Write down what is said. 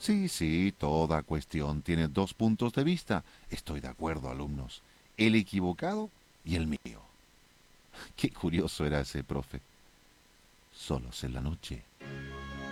Sí, sí, toda cuestión tiene dos puntos de vista. Estoy de acuerdo, alumnos. El equivocado y el mío. Qué curioso era ese profe. Solos en la noche.